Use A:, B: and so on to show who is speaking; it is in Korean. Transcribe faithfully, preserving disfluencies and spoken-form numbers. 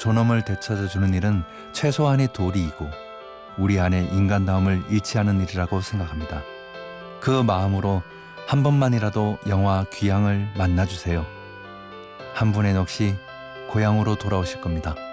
A: 존엄을 되찾아주는 일은 최소한의 도리이고 우리 안에 인간다움을 잃지 않은 일이라고 생각합니다. 그 마음으로 한 번만이라도 영화 귀향을 만나주세요. 한 분의 넋이 고향으로 돌아오실 겁니다.